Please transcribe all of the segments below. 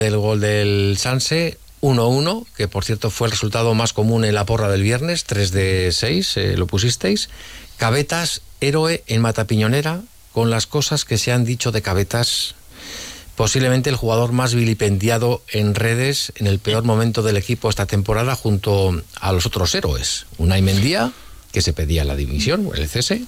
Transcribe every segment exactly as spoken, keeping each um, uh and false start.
del gol del Sanse, uno uno, que por cierto fue el resultado más común en la porra del viernes, tres de seis, eh, lo pusisteis. Cabetas, héroe en Matapiñonera, con las cosas que se han dicho de Cabetas. Posiblemente el jugador más vilipendiado en redes en el peor momento del equipo esta temporada, junto a los otros héroes. Unai Mendía, que se pedía la dimisión, el cese,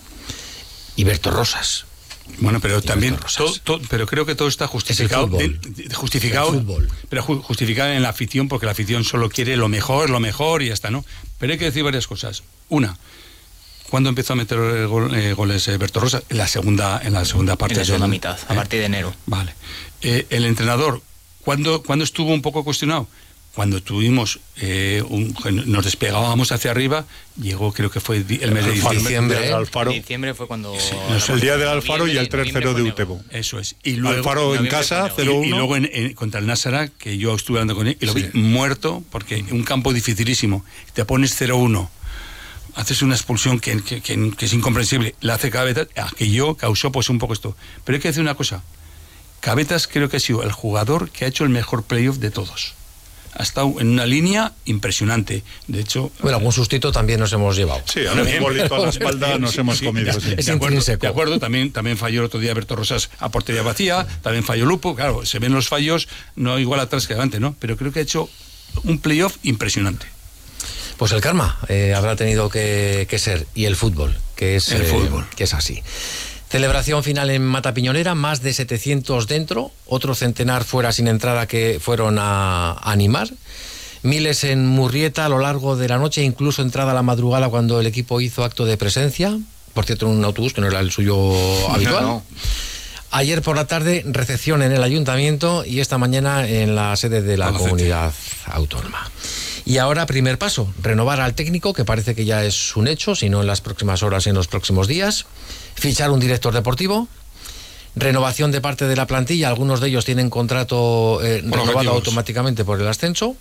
y Berto Rosas. Bueno, pero también, todo, todo, pero creo que todo está justificado, de, de, justificado, pero justificado en la afición, porque la afición solo quiere lo mejor, lo mejor y ya está, ¿no? Pero hay que decir varias cosas. Una, ¿cuándo empezó a meter eh, gol, eh, goles eh, Berto Rosas? En la segunda, en la segunda parte. En la segunda del, mitad, a eh, partir de enero. Vale. Eh, el entrenador, ¿cuándo, ¿cuándo estuvo un poco cuestionado? Cuando tuvimos, eh, un, nos despegábamos hacia arriba, llegó, creo que fue el mes de diciembre. El Alfaro. En diciembre fue cuando... Sí, no, el día del Alfaro y el tres cero de Utebo. Eso es. Y luego, Alfaro en casa, cero uno. Y, y luego en, en, contra el Násara, que yo estuve hablando con él, y lo sí. vi muerto, porque un campo dificilísimo. Te pones cero uno, haces una expulsión que, que, que, que es incomprensible, la hace Cabetas, aquello causó pues un poco esto. Pero hay que decir una cosa, Cabetas creo que ha sido el jugador que ha hecho el mejor playoff de todos. Ha estado en una línea impresionante. De hecho... Bueno, algún sustito también nos hemos llevado. Sí, a un bolito a la espalda nos hemos sí, comido. Sí. Es de, acuerdo, de acuerdo, también, también falló el otro día Berto Rosas a portería vacía, también falló Lupo. Claro, se ven los fallos, no igual atrás que adelante, ¿no? Pero creo que ha hecho un playoff impresionante. Pues el karma eh, habrá tenido que, que ser. Y el fútbol, que es, el eh, fútbol. que es así. Celebración final en Matapiñonera, más de setecientos dentro, otro centenar fuera sin entrada que fueron a, a animar. Miles en Murrieta a lo largo de la noche, incluso entrada a la madrugada cuando el equipo hizo acto de presencia. Por cierto, en un autobús que no era el suyo habitual. No. Ayer por la tarde, recepción en el ayuntamiento y esta mañana en la sede de la Palacete. Comunidad autónoma. Y ahora, primer paso, renovar al técnico, que parece que ya es un hecho, si no en las próximas horas, en los próximos días. Fichar un director deportivo. Renovación de parte de la plantilla, algunos de ellos tienen contrato eh, renovado automáticamente por el ascenso.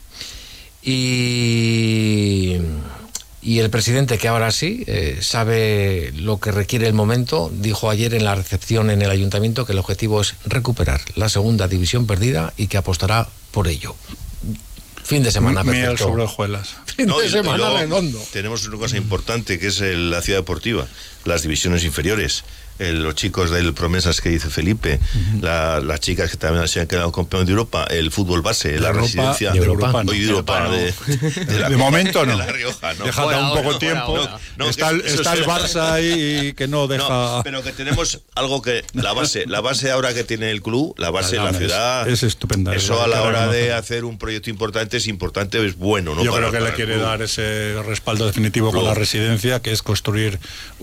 Y, y el presidente, que ahora sí eh, sabe lo que requiere el momento, dijo ayer en la recepción en el ayuntamiento que el objetivo es recuperar la segunda división perdida y que apostará por ello. Fin de semana perfecto. Miel sobre hojuelas. Fin no, de semana redondo. Tenemos una cosa importante que es el, la ciudad deportiva, las divisiones inferiores. El, los chicos del Promesas que dice Felipe, uh-huh. la, las chicas que también se han quedado campeones de Europa, el fútbol base, la, la residencia de Europa, de, Europa, no. de, de, la, de momento no. De la Rioja, ¿no? Déjate un poco tiempo. No, no, está el, está el Barça ahí que no deja. No, pero que tenemos algo que la base, la base ahora que tiene el club, la base de la ciudad, es, es estupenda. Eso a la hora de hacer un proyecto importante es importante, es bueno, ¿no? Yo para, creo que le quiere dar ese respaldo definitivo club. Con la residencia, que es construir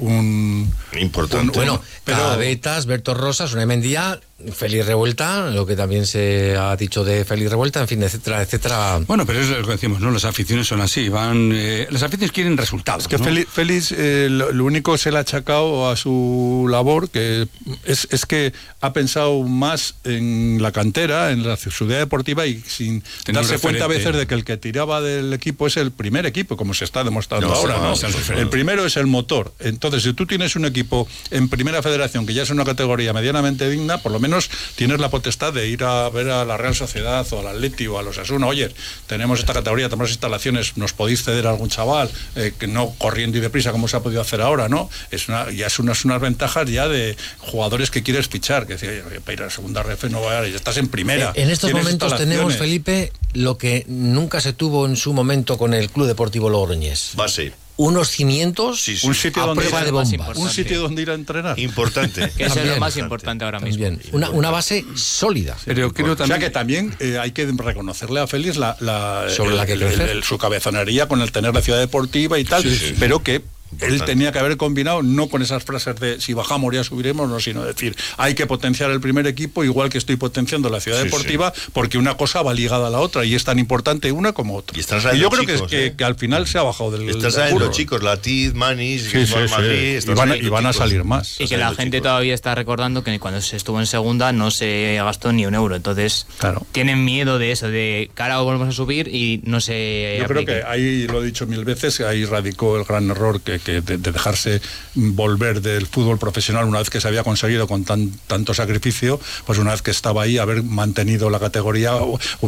un importante. Un, bueno, pero Cabetas, Berto Rosas, Unai Mendía, Félix Revuelta, lo que también se ha dicho de Félix Revuelta, en fin, etcétera, etcétera. Bueno, pero es lo que decimos, ¿no? Las aficiones son así, van, eh, las aficiones quieren resultados. Es que ¿no? Félix, Félix eh, lo, lo único se le ha achacado a su labor, que es, es que ha pensado más en la cantera, en la ciudad deportiva y sin Tener darse cuenta a veces de que el que tiraba del equipo es el primer equipo, como se está demostrando no, ahora, ¿no? El, el primero es el motor. Entonces, si tú tienes un equipo en primera federación que ya es una categoría medianamente digna, por lo menos tienes la potestad de ir a ver a la Real Sociedad o al Atleti o a los Osasuna. Oye, tenemos esta categoría, tenemos instalaciones, nos podéis ceder a algún chaval, eh, que no corriendo y deprisa como se ha podido hacer ahora, ¿no? Es una, ya es unas, unas ventajas ya de jugadores que quieres fichar, que decía, para ir a la segunda R F no va a ir, ya estás en primera. En estos momentos tenemos, Felipe, lo que nunca se tuvo en su momento con el Club Deportivo Logroñés. Base. Unos cimientos sí, sí. Un sitio a donde prueba ir, de bombas. Un sitio donde ir a entrenar. Importante. Que eso es lo más importante ahora mismo. Una, una base sólida. Sí, pero creo también... O sea que también eh, hay que reconocerle a Félix la, la, sobre el, la que el, el, el, su cabezonería con el tener la ciudad deportiva y tal, sí, sí, pero que importante. Él tenía que haber combinado, no con esas frases de si bajamos ya subiremos, no, sino decir, hay que potenciar el primer equipo, igual que estoy potenciando la ciudad sí, deportiva, sí. porque una cosa va ligada a la otra y es tan importante una como otra. Y, y yo creo chicos, que, eh. que, que al final se ha bajado del Estás del saliendo chicos, Latiz, Manis, sí, sí, Madrid, sí. y van, a, y van a salir más. Y que la gente chicos. todavía está recordando que cuando se estuvo en segunda no se gastó ni un euro, entonces claro. tienen miedo de eso, de cara volvemos a subir y no se Yo aplique. creo que ahí, lo he dicho mil veces, ahí radicó el gran error que de, que, de, de dejarse volver del fútbol profesional una vez que se había conseguido con tan, tanto sacrificio, pues una vez que estaba ahí, haber mantenido la categoría